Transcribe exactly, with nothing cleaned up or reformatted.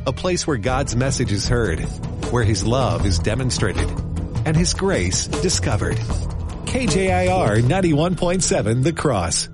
a place where God's message is heard, where His love is demonstrated, and His grace discovered. K J I R ninety-one point seven The Cross.